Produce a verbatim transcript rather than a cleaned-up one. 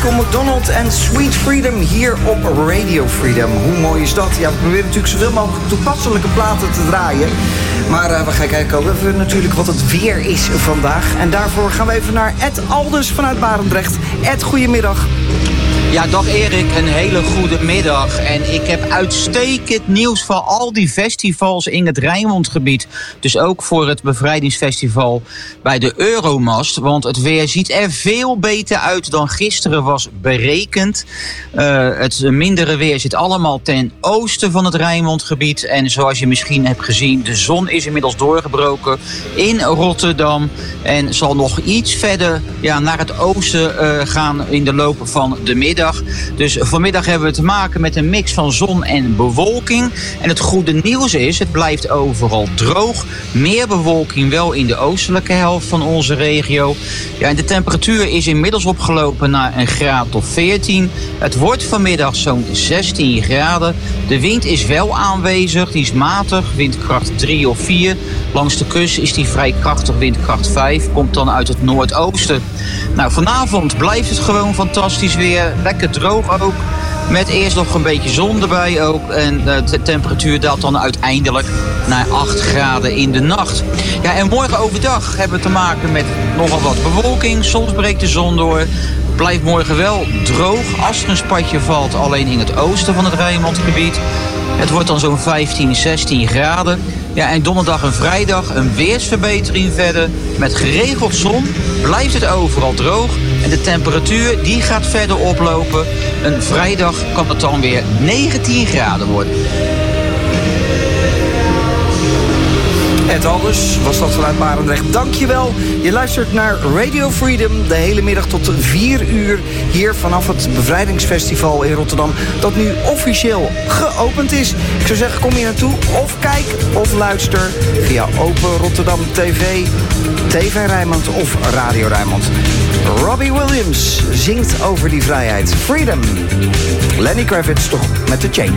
Michael McDonald en Sweet Freedom hier op Radio Freedom. Hoe mooi is dat? Ja, we proberen natuurlijk zoveel mogelijk toepasselijke platen te draaien. Maar uh, we gaan kijken ook even natuurlijk wat het weer is vandaag. En daarvoor gaan we even naar Ed Alders vanuit Barendrecht. Ed, goedemiddag. Ja, dag Erik, een hele goede middag. En ik heb uitstekend nieuws voor al die festivals in het Rijnmondgebied. Dus ook voor het Bevrijdingsfestival bij de Euromast. Want het weer ziet er veel beter uit dan gisteren was berekend. Uh, het mindere weer zit allemaal ten oosten van het Rijnmondgebied. En zoals je misschien hebt gezien, de zon is inmiddels doorgebroken in Rotterdam. En zal nog iets verder ja, naar het oosten uh, gaan in de loop van de middag. Dus vanmiddag hebben we te maken met een mix van zon en bewolking. En het goede nieuws is, het blijft overal droog. Meer bewolking wel in de oostelijke helft van onze regio. Ja, en de temperatuur is inmiddels opgelopen naar een graad of veertien. Het wordt vanmiddag zo'n zestien graden. De wind is wel aanwezig, die is matig, windkracht drie of vier. Langs de kust is die vrij krachtig, windkracht vijf. Komt dan uit het noordoosten. Nou, vanavond blijft het gewoon fantastisch weer. Lekker droog ook. Met eerst nog een beetje zon erbij ook. En de temperatuur daalt dan uiteindelijk naar acht graden in de nacht. Ja, en morgen overdag hebben we te maken met nogal wat bewolking. Soms breekt de zon door. Blijft morgen wel droog. Als er een spatje valt, alleen in het oosten van het Rijnmondgebied. Het wordt dan zo'n vijftien, zestien graden. Ja, en donderdag en vrijdag een weersverbetering verder. Met geregeld zon blijft het overal droog. En de temperatuur die gaat verder oplopen. Een vrijdag kan het dan weer negentien graden worden. Ed Alders was dat vanuit Barendrecht. Dankjewel. Je luistert naar Radio Freedom de hele middag tot vier uur. Hier vanaf het Bevrijdingsfestival in Rotterdam. Dat nu officieel geopend is. Ik zou zeggen, kom hier naartoe. Of kijk of luister via Open Rotterdam T V, T V Rijnmond of Radio Rijnmond. Robbie Williams zingt over die vrijheid. Freedom. Lenny Kravitz toch met The Change.